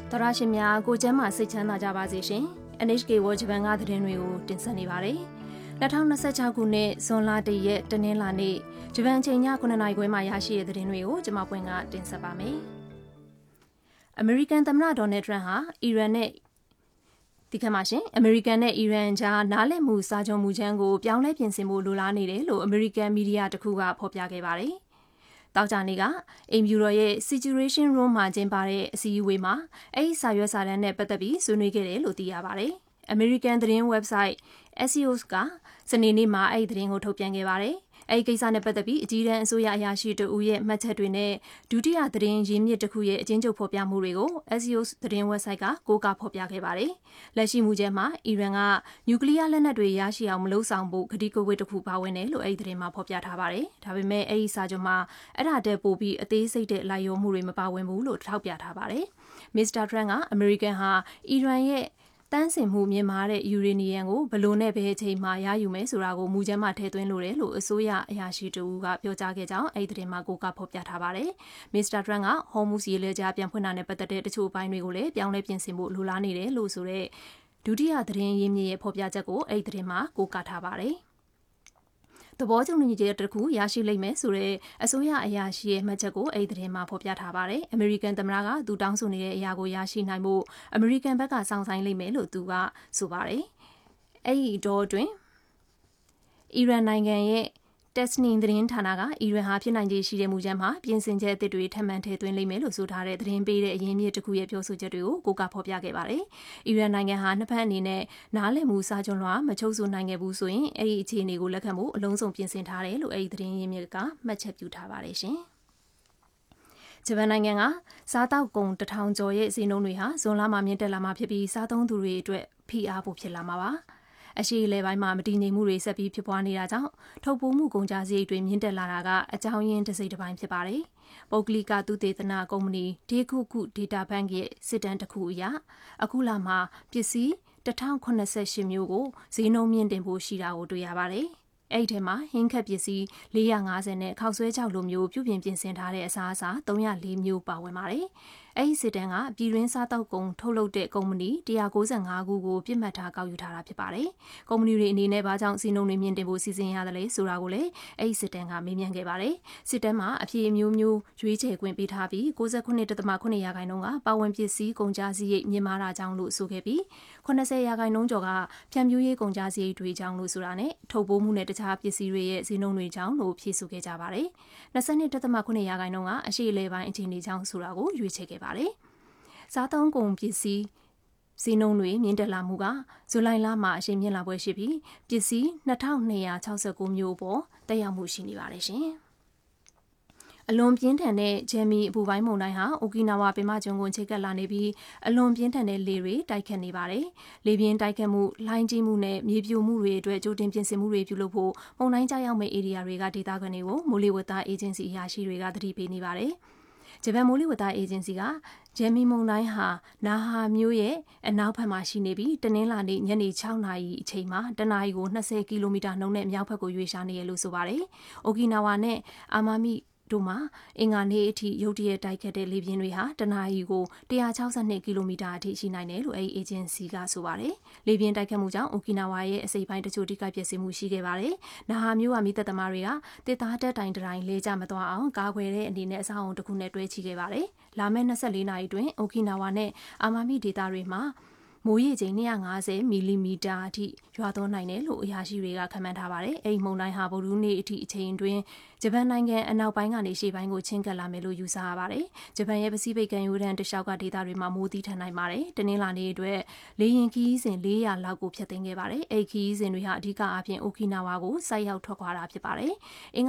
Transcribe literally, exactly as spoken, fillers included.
တော်ရရှင်များကိုကျမ်းမာစိတ်ချမ်းသာကြပါစေရှင် N H K World Japan ကသတင်းတွေကိုတင်ဆက်နေပါတယ်၂၀၂၆ခုနှစ်ဇွန်လတရက်တနင်္လာနေ့ဂျပန်ချိန်ညခုနှစ်နာရီခွဲမှာရရှိတဲ့သတင်းတွေကိုကျွန်မပွင့်ကတင်ဆက်ပါမယ်အမေရိကန်သမ္မတဒေါ်နယ်ထရန့်ဟာအီရန်နဲ့ဒီကမှာရှင်အမေရိကန်နဲ့အီရန်ကြားနားလည်မှုစာချုပ်မူချမ်းကိုပြောင်းလဲပြင်ဆင်ဖို့လိုလားနေတယ်လို့အမေရိကန်မီဒီယာတစ်ခုကဖော်ပြခဲ့ပါတယ်တောက်ကြနေကအိမ်ဖြူတော်ရဲ့ Situation Room မှာကျင်းပတဲ့အစည်းအဝေးမှာအဲဒီစာရွက်စာတမ်းနဲ့ပတ်သက်ပြီးဆွေးနွေးခဲ့တယ်လို့သိရပါတယ်။ American သတင်း website Axios ကစနေနေ့မှာအဲဒီသတင်းကိုထုတ်ပြန်ခဲ့ပါတယ်။အဲဒီကိစ္စနဲ့ပတ်သက်ပြီးအကြီးတန်းအစိုးရအရာရှိတဦးရဲ့မှတ်ချက်တွေနဲ့ဒုတိယသတင်းရင်းမြစ်တစ်ခုရဲ့အကျဉ်းချုပ်ဖော်ပြမှုတွေကို Axios သတင်း website ကကိုးကားဖော်ပြခဲ့ပါတယ်။လက်ရှိမူချက်မှာအီရန်ကနျူကလ িয়ার လက်နက်တွေရရှိအောင်မလုပ်ဆောင်ဖို့ကတိကဝတ်တစ်ခုပါဝင်တယ်လို့အဲဒီသတင်းမှာဖော်ပြထားပါတယ်။ဒါပေမဲ့အဲဒီစာချုပ်မှာအဲ့ဒါတည်းပို့ပြီးအသေးစိတ်တဲ့လိုက်ရောမှုတွေမပါဝင်ဘူးလို့ထောက်ပြထားပါတယ်။ မစ္စတာထရန့်ကအမေရိကန်ဟာအီရန်ရဲ့တန်းစင်မှုမြင့်မားတဲ့ယူရေနီယံကိုဘလို့နဲ့ဘယ်အချိန်မှရယူမယ်ဆိုတာကိုမူချမ်းမှာထည့်သွင်းလိုတယ်လို့အစိုးရအရာရှိတူကပြောကြားခဲ့ကြောင်းအဲဒီသတင်းမှာကိုကဖော်ပြထားပါတယ်။မစ္စတာထရန့်ကဟော်မုစ်ရေလဲကြားပြန်ဖွင့်တာနဲ့ပတ်သက်တဲ့တချို့အပိုင်းတွေကိုလည်းပြောင်းလဲပြင်ဆင်ဖို့လိုလားနေတယ်လို့ဆိုတဲ့ဒုတိယသတင်းရင်းမြစ်ရဲ့ဖော်ပြချက်ကိုအဲဒီသတင်းမှာကိုကထားပါတယ်။သဘောတူညီချက်တစ်ခုရရှိလိမ့်မယ်ဆိုတဲ့အစိုးရအရာရှိရဲ့မှတ်ချက်ကိုအဲဒီသတင်းမှာဖော်ပြထားပါတယ်။အမေရိကန်သမ္မတကသူတောင်းဆိုနေတဲ့အရာကိုရရှိနိုင်ဖို့အမေရိကန်ဘက်ကစောင့်ဆိုင်လိမ့်မယ်လို့သူကဆိုပါတယ်။အဲဒီတော့တွင်အီရန်နိုင်ငံရဲ့Tasnim သတင်းဌာနကအီရန်ဟာဖြစ်နိုင်ခြေရှိတဲ့မူချမ်းမှာပြင်ဆင်ချက်အသစ်တွေထပ်မံထည့်သွင်းလိမ့်မယ်လို့ဆိုထားတဲ့သတင်းပေးတဲ့အရင်းမြစ်တစ်ခုရဲ့ပြောဆိုချက်တွေကိုကိုကဖော်ပြခဲ့ပါတယ်။အီရန်နိုင်ငံဟာနှစ်ဖက်အနေနဲ့နားလည်မှုစာချုပ်လွှာမချုပ်ဆိုနိုင်ခဲ့ဘူးဆိုရင်အဲ့ဒီအခြေအနေကိုလက်ခံဖို့အလုံးစုံပြင်ဆင်ထားတယ်လို့အဲ့ဒီသတင်းရင်းမြစ်ကမှတ်ချက်ပြုထားပါတယ်ရှင်။ဂျပန်နိုင်ငံကစားတောက်ကုန်တစ်ထောင်ကျော်ရဲ့ဈေးနှုန်းတွေဟာဇွန်လမှာမြင့်တက်လာမှာဖြစ်ပြီးစားသုံးသူတွေအတွက်ဖိအားပိုဖြစ်လာမှာပါ။အရှိအလဲပိုင်းမှာမတည်ငြိမ်မှုတွေဆက်ပြီးဖြစ်ပွားနေတာကြောင့်ထုတ်ပိုးမှုကုန်ကျစရိတ်တွေမြင့်တက်လာတာကအကြောင်းရင်းတစ်စိတ်တစ်ပိုင်းဖြစ်ပါတယ်။ပုဂ္ဂလိကသုတေသနကုမ္ပဏီဒေခုခုဒေတာဘဏ်ရဲ့စစ်တမ်းတစ်ခုအရအခုလာမှာပစ္စည်းတစ်ထောင်ခုနှစ်ဆယ်ရှစ်မျိုးကိုဈေးနှုန်းမြင့်တင်ဖို့ရှိတာကိုတွေ့ရပါတယ်။အဲ့ဒီထဲမှာဟင်းခက်ပစ္စည်းလေးရာငါးဆယ်နဲ့ခောက်ဆွဲကြောက်လိုမျိုးပြုပြင်ပြင်ဆင်ထားတဲ့အစားအစာသုံးရာလေးမျိုးပါဝင်ပါတယ်။အဲ့ဒီစစ်တမ်းကပြည်တွင်းစားတောက်ကုန်ထုတ်လုပ်တဲ့ကုမ္ပဏီတစ်ရာကိုးဆယ်ငါးခုကိုပြစ်မှတ်ထားကောက်ယူထားတာဖြစ်ပါတယ်။ကုမ္ပဏီတွေအနေနဲ့ဘာကြောင့်စီးနှုန်းတွေမြင့်တင်ဖို့စီစဉ်ရတယ်လဲဆိုတာကိုလည်းအဲ့ဒီစစ်တမ်းကမေးမြန်းခဲ့ပါတယ်။စစ်တမ်းမှာအဖြေမျိုးမျိုးရွေးချယ်ခွင့်ပေးထားပြီး၉၉.၇ ရာခိုင်နှုန်းကပါဝင်ပစ္စည်းကုန်ကျစရိတ်မြင့်မားတာကြောင့်လို့ဆိုခဲ့ပြီး၈၀ရာခိုင်နှုန်းကျော်ကဖြန့်ဖြူးရေးကုန်ကျစရိတ်တွေကြောင့်လို့ဆိုတာနဲ့ထုတ်ပိုးမှုနဲ့တခြားပစ္စည်းတွေရဲ့ဈေးနှုန်းတွေကြောင့်လို့ဖြေဆိုခဲ့ကြပါတယ်။၂၂.၇ ရာခိုင်နှုန်းကအရှိအလဲပိုင်းအခြေအနေကြောင့်ဆိုတာကိုရွေးချယ်ခဲ့ပါတယ်။စားသုံးကုန်ပစ္စည်းဈေးနှုန်းတွေမြင့်တက်လာမှုကဇူလိုင်လမှာအရှိန်မြင့်လာပွဲရှိပြီးပစ္စည်းနှစ်ထောင်နှစ်ရာခြောက်ဆယ်ကိုမျိုးပေါ်တက်ရောက်မှုရှိနေပါတယ်ရှင်။အလွန်ပြင်းထန်တဲ့ဂျယ်မီအပူပိုင်းမုန်တိုင်းဟာအိုကီနာဝါပင်မကျွန်းကိုချိတ်ကပ်လာနေပြီးအလွန်ပြင်းထန်တဲ့လေတွေတိုက်ခတ်နေပါတယ်။လေပြင်းတိုက်ခတ်မှုလှိုင်းကြီးမှုနဲ့မြေပြိုမှုတွေအတွက်ကြိုတင်ပြင်ဆင်မှုတွေပြုလုပ်ဖို့မုန်တိုင်းကြောက်ရောက်မဲ့ဧရိယာတွေကဒေသခံတွေကိုမိုးလေဝသအေဂျင်စီအရာရှိတွေကသတိပေးနေပါတယ်။ဂျပန်မိုးလေဝသအေဂျင်စီကဂျယ်မီမုန်တိုင်းဟာနာဟာမြို့ရဲ့အနောက်ဘက်မှာရှိနေပြီးတနင်္လာနေ့ညနေ၆နာရီအချိန်မှာတနာရီကို၂၀ကီလိုမီတာနှုန်းနဲ့မြောက်ဘက်ကိုရွေ့ရှားနေရလို့ဆိုပါတယ်။အိုကီနာဝါနဲ့အာမာမိတို့မှာအင်္ဂါနေ့အထိရုတ်တရက်တိုက်ခတ်တဲ့လေပြင်းတွေဟာတနာရီကို၁၆၂ကီလိုမီတာအထိရှိနိုင်တယ်လို့အဲဒီအေဂျင်စီကဆိုပါတယ်။လေပြင်းတိုက်ခတ်မှုကြောင့်အိုကီနာဝါရဲ့အစိပ်ပိုင်းတချို့ထိခိုက်ပျက်စီးမှုရှိခဲ့ပါတယ်။နာဟာမြို့ကမိသက်သမားတွေကတစ်သားတက်တိုင်တိုင်လေးကြမသွားအောင်ကာကွယ်တဲ့အနေနဲ့အဆောက်အုံတစ်ခုနဲ့တွဲချိခဲ့ပါတယ်။လာမယ့်၂၄နာရီတွင်အိုကီနာဝါနဲ့အာမာမိဒေသတွေမှာမိုးရေချိန်၂၅၀မီလီမီတာအထိရွာသွန်းနိုင်တယ်လို့အရာရှိတွေကခန့်မှန်းထားပါတယ်။အဲဒီမုန်တိုင်းဟာဗုဒ္ဓဟူးနေ့အထိအချိန်တွင်ဂျပန်နိုင်ငံအနောက်ပိုင်းကနေရှေ့ပိုင်းကိုချင်းကပ်လာမယ်လို့ယူဆရပါတယ်။ဂျပန်ရဲ့ပစိဖိတ်ကမ်းရိုးတန်းတစ်လျှောက်ကဒေသတွေမှာမိုးသီးထန်နိုင်ပါတယ်။တနင်္လာနေ့အတွက်လေယာဉ်ခရီးစဉ်လေးရာလောက်ကိုဖျက်သိမ်းခဲ့ပါတယ်။အဲဒီခရီးစဉ်တွေဟာအဓိကအားဖြင့်အိုကီနာဝါကိုဆိုက်ရောက်ထွက်ခွာတာဖြစ်ပါတယ်။